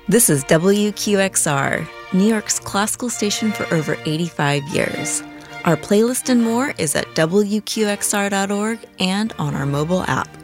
This is WQXR, New York's classical station for over 85 years. Our playlist and more is at WQXR.org and on our mobile app.